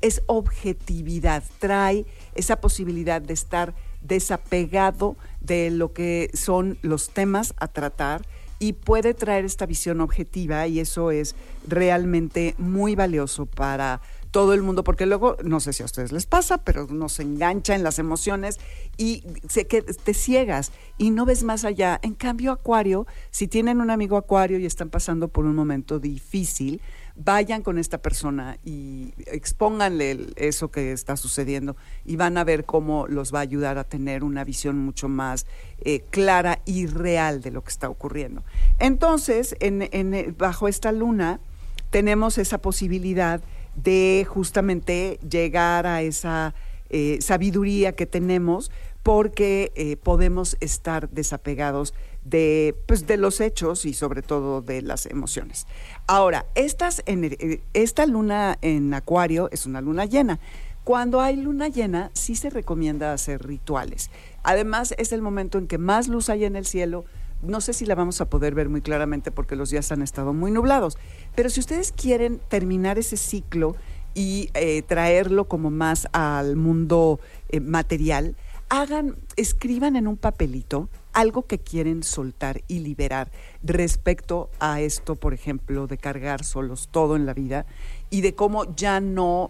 es objetividad, trae esa posibilidad de estar desapegado de lo que son los temas a tratar y puede traer esta visión objetiva, y eso es realmente muy valioso para todo el mundo, porque luego, no sé si a ustedes les pasa, pero nos engancha en las emociones y que te ciegas y no ves más allá. En cambio, Acuario, si tienen un amigo Acuario y están pasando por un momento difícil, vayan con esta persona y expónganle eso que está sucediendo y van a ver cómo los va a ayudar a tener una visión mucho más clara y real de lo que está ocurriendo. Entonces, bajo esta luna tenemos esa posibilidad de justamente llegar a esa sabiduría que tenemos, porque podemos estar desapegados de los hechos y sobre todo de las emociones. Ahora, esta luna en Acuario es una luna llena. Cuando hay luna llena, sí se recomienda hacer rituales. Además, es el momento en que más luz hay en el cielo. No sé si la vamos a poder ver muy claramente porque los días han estado muy nublados, pero si ustedes quieren terminar ese ciclo y traerlo como más al mundo material, escriban en un papelito algo que quieren soltar y liberar respecto a esto, por ejemplo, de cargar solos todo en la vida y de cómo ya no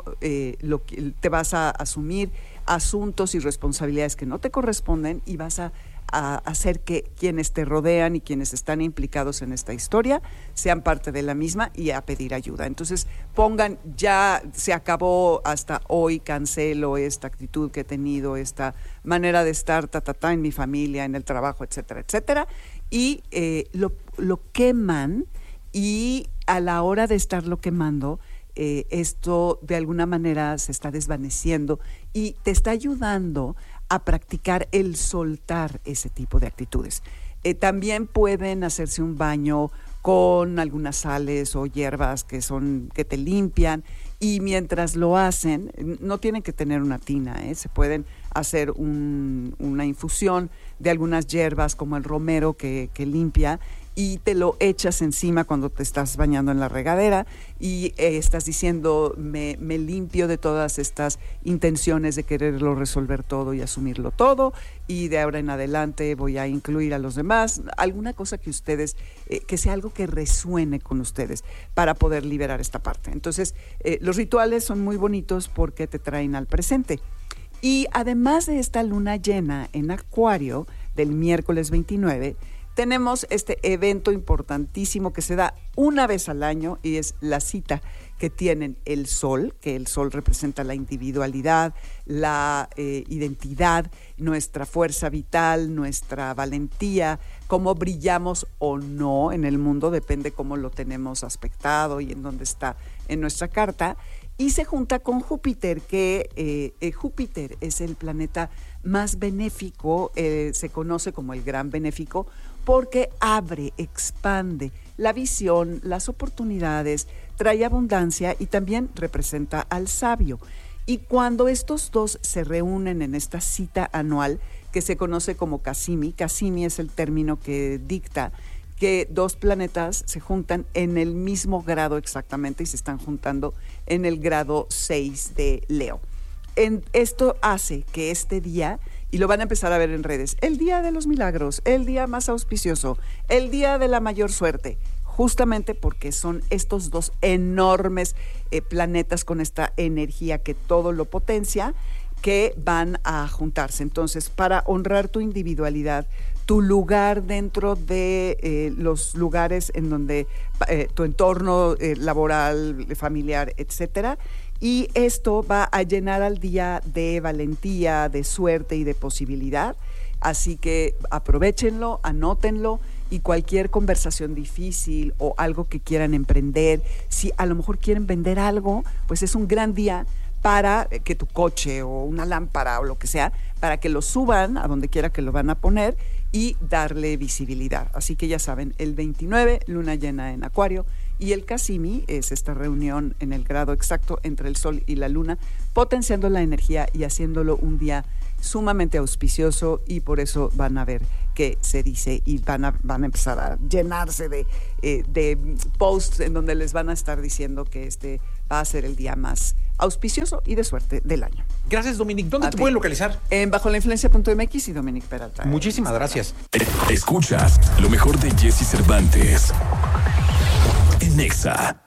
te vas a asumir asuntos y responsabilidades que no te corresponden y vas a hacer que quienes te rodean y quienes están implicados en esta historia sean parte de la misma y a pedir ayuda. Entonces pongan, ya se acabó, hasta hoy cancelo esta actitud que he tenido, esta manera de estar en mi familia, en el trabajo, etcétera, etcétera, y lo queman, y a la hora de estarlo quemando, esto de alguna manera se está desvaneciendo y te está ayudando a practicar el soltar ese tipo de actitudes. También pueden hacerse un baño con algunas sales o hierbas que te limpian, y mientras lo hacen, no tienen que tener una tina, se pueden hacer una infusión de algunas hierbas como el romero que limpia, y te lo echas encima cuando te estás bañando en la regadera y estás diciendo, me limpio de todas estas intenciones de quererlo resolver todo y asumirlo todo, y de ahora en adelante voy a incluir a los demás, alguna cosa que ustedes, que sea algo que resuene con ustedes para poder liberar esta parte. Entonces, los rituales son muy bonitos porque te traen al presente. Y además de esta luna llena en Acuario del miércoles 29, tenemos este evento importantísimo que se da una vez al año, y es la cita que tienen el Sol, que el Sol representa la individualidad, la identidad, nuestra fuerza vital, nuestra valentía, cómo brillamos o no en el mundo, depende cómo lo tenemos aspectado y en dónde está en nuestra carta, y se junta con Júpiter, que Júpiter es el planeta más benéfico, se conoce como el gran benéfico, porque abre, expande la visión, las oportunidades, trae abundancia y también representa al sabio. Y cuando estos dos se reúnen en esta cita anual, que se conoce como Casimi es el término que dicta que dos planetas se juntan en el mismo grado exactamente, y se están juntando en el grado 6 de Leo. Esto hace que este día, y lo van a empezar a ver en redes, el día de los milagros, el día más auspicioso, el día de la mayor suerte, justamente porque son estos dos enormes planetas con esta energía que todo lo potencia, que van a juntarse. Entonces, para honrar tu individualidad, tu lugar dentro de los lugares en donde tu entorno laboral, familiar, etcétera, y esto va a llenar al día de valentía, de suerte y de posibilidad. Así que aprovéchenlo, anótenlo, y cualquier conversación difícil o algo que quieran emprender, si a lo mejor quieren vender algo, pues es un gran día para que tu coche o una lámpara o lo que sea, para que lo suban a donde quiera que lo van a poner y darle visibilidad. Así que ya saben, el 29, luna llena en Acuario, Y el Casimi es esta reunión en el grado exacto entre el Sol y la Luna, potenciando la energía y haciéndolo un día sumamente auspicioso, y por eso van a ver qué se dice y van a empezar a llenarse de posts en donde les van a estar diciendo que este va a ser el día más auspicioso y de suerte del año. Gracias, Dominique. ¿Dónde te pueden localizar? En bajolainfluencia.mx y Dominique Peralta. Muchísimas gracias. Escuchas lo mejor de Jesse Cervantes en Nexa.